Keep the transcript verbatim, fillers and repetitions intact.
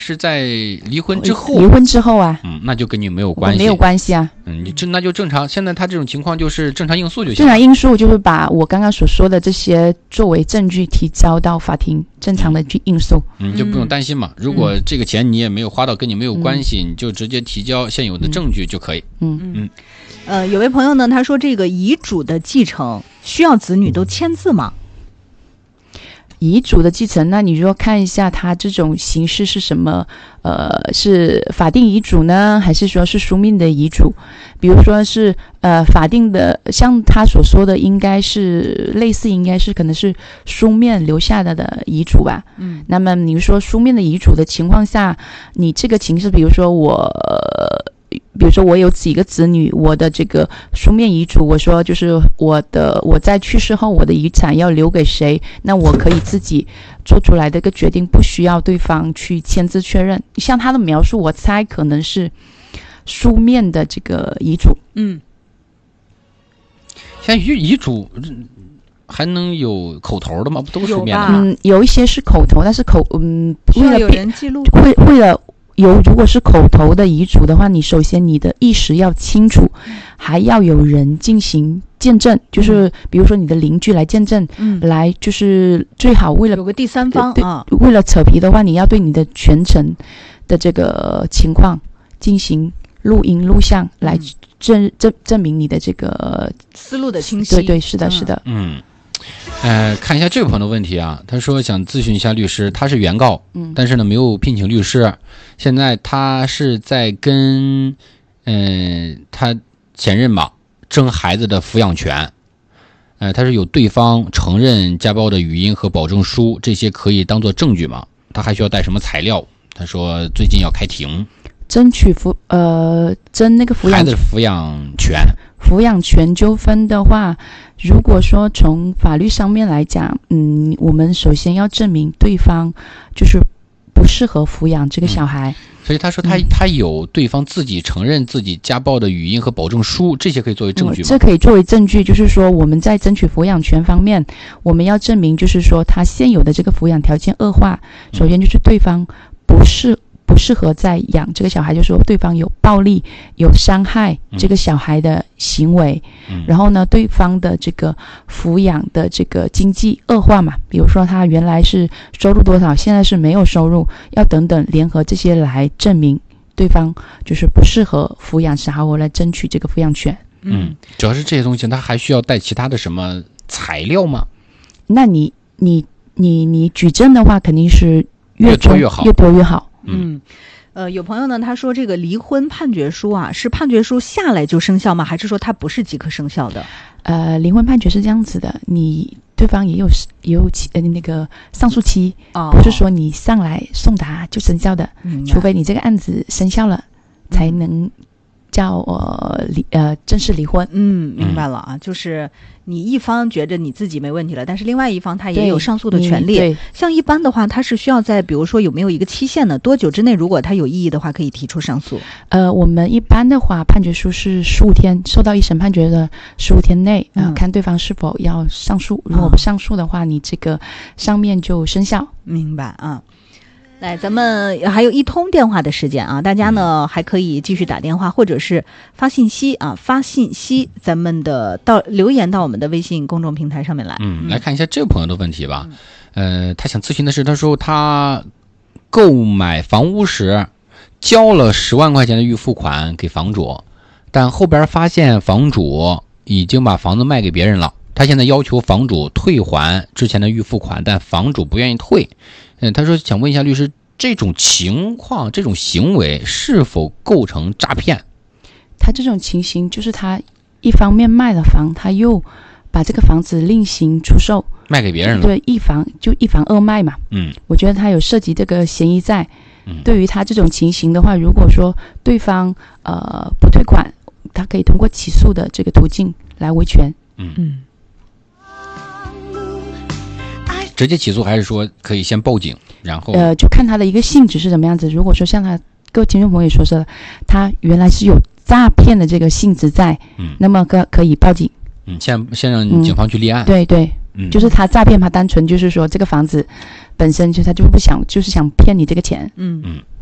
是在离婚之后， 离婚之后啊， 嗯，那就跟你没有关系， 没有关系啊， 嗯，你这那就正常。现在他这种情况就是正常应诉就行了。 正常应诉就是把我刚刚所说的这些作为证据提交到法庭，正常的去应诉， 嗯，就不用担心嘛。如果这个钱你也没有花到，跟你没有关系，嗯、你就直接提交现有的证据就可以。 嗯嗯，呃，有位朋友呢，他说这个遗嘱的继承需要子女都签字吗？ 遗嘱的继承，那你说看一下它这种形式是什么？呃，是法定遗嘱呢，还是说是书面的遗嘱？比如说是呃法定的，像他所说的，应该是类似，应该是可能是书面留下的的遗嘱吧。 嗯， 那么你说书面的遗嘱的情况下，你这个情势，比如说我。呃比如说我有几个子女，我的这个书面遗嘱，我说就是我的我在去世后我的遗产要留给谁，那我可以自己做出来的一个决定，不需要对方去签字确认。像他的描述，我猜可能是书面的这个遗嘱。 嗯， 像遗遗嘱还能有口头的吗？不都是书面的吗？ 嗯，有一些是口头，但是口嗯为了有人记录， 会为了。有如果是口头的遗嘱的话，你首先你的意识要清楚，还要有人进行见证，就是比如说你的邻居来见证， 嗯， 来就是最好为了有个第三方啊， 为了扯皮的话，你要对你的全程的这个情况进行录音录像，来证证证明你的这个思路的清晰。 对对，是的，是的， 嗯。呃，看一下这位朋友的问题啊，他说想咨询一下律师，他是原告， 嗯， 但是呢没有聘请律师，现在他是在跟，嗯、呃，他前任吧争孩子的抚养权，呃，他是有对方承认家暴的语音和保证书，这些可以当做证据吗？他还需要带什么材料？他说最近要开庭， 争取抚呃争那个抚养孩子的抚养权。 抚养权纠纷的话，如果说从法律上面来讲，嗯，我们首先要证明对方就是不适合抚养这个小孩。 嗯、所以他说他、嗯、他有对方自己承认自己家暴的语音和保证书，这些可以作为证据吗？ 这可以作为证据，就是说我们在争取抚养权方面，我们要证明就是说他现有的这个抚养条件恶化，首先就是对方不是。不适合再养这个小孩，就是说对方有暴力、有伤害这个小孩的行为， 嗯、 然后呢，对方的这个抚养的这个经济恶化嘛，比如说他原来是收入多少，现在是没有收入，要等等联合这些来证明对方就是不适合抚养小孩，我来争取这个抚养权。 嗯，主要是这些东西，他还需要带其他的什么材料吗？ 那你你你你举证的话，肯定是越多越好， 越多越好。 嗯，呃，有朋友呢，他说这个离婚判决书啊，是判决书下来就生效吗？还是说它不是即刻生效的？ 呃，离婚判决是这样子的，你对方也有也有期呃那个上诉期， 哦， 不是说你上来送达就生效的，除非你这个案子生效了，嗯、才能叫呃离呃正式离婚。 嗯，明白了啊，就是你一方觉得你自己没问题了，但是另外一方他也有上诉的权利。 对， 像一般的话，他是需要在比如说有没有一个期限的，多久之内，如果他有异议的话，可以提出上诉。 呃，我们一般的话，判决书是十五天，受到一审判决的十五天内，呃， 嗯、 看对方是否要上诉。如果不上诉的话，哦、你这个上面就生效。 明白啊。来，咱们还有一通电话的时间啊，大家呢还可以继续打电话，或者是发信息啊，发信息咱们的到留言到我们的微信公众平台上面来。 嗯，来看一下这位朋友的问题吧。嗯、呃，他想咨询的是，他说他购买房屋时交了十万块钱的预付款给房主，但后边发现房主已经把房子卖给别人了，他现在要求房主退还之前的预付款，但房主不愿意退。嗯，他说想问一下律师，这种情况、这种行为是否构成诈骗？ 他这种情形就是他一方面卖了房，他又把这个房子另行出售， 卖给别人了。 对，一房就一房二卖嘛。 嗯， 我觉得他有涉及这个嫌疑在。 嗯， 对于他这种情形的话，如果说对方呃不退款，他可以通过起诉的这个途径来维权。 嗯嗯。 直接起诉还是说可以先报警，然后呃，就看他的一个性质是什么样子。如果说像他各位听众朋友说是他原来是有诈骗的这个性质在， 嗯， 那么可可以报警。 嗯，先先让警方去立案。 嗯、对对， 嗯， 就是他诈骗，他单纯就是说这个房子本身就他就不想就是想骗你这个钱。 嗯嗯。